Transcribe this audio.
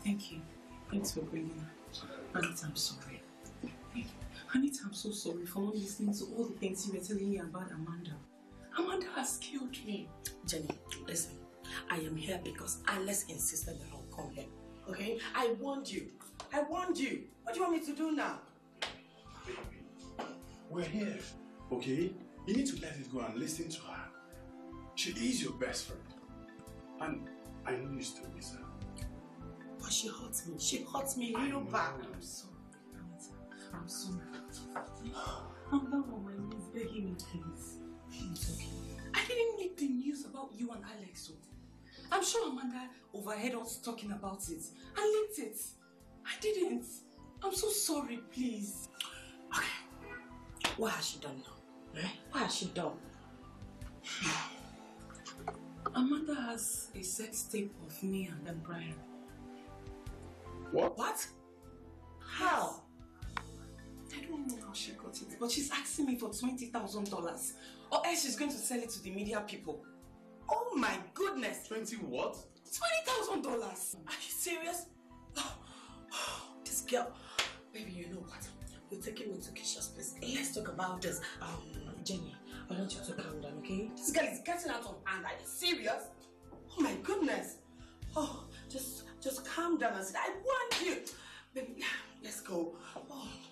Thank you. Thanks for bringing her. Anita, I'm sorry. Anita, I'm so sorry for not listening to all the things you were telling me about Amanda. Amanda has killed me. Jenny, listen. I am here because Alex insisted that I'll come here. Okay? I warned you. I warned you. What do you want me to do now? Baby, we're here. Okay? You need to let it go and listen to her. She is your best friend. And I know you still miss her. But she hurts me. She hurts me real bad. I'm sorry, Anita. I'm sorry. I'm down on my knees begging you, please. It's okay. I didn't leak the news about you and Alex. So I'm sure Amanda overheard us talking about it and leaked it. I didn't. I'm so sorry, please. Okay. What has she done now? Eh? What has she done? Amanda has a sex tape of me and then Brian. What? What? How? I don't know how she got it, but she's asking me for $20,000. Or else she's going to sell it to the media people. Oh my goodness! 20 what? $20,000. Are you serious? This girl. Baby, you know what? You're taking me to Keisha's place. Let's talk about this. Jenny, I want you to calm down, okay? This girl is getting out of hand. Are you serious? Oh my goodness. Oh, just calm down and say, I want you. Baby, let's go. Oh.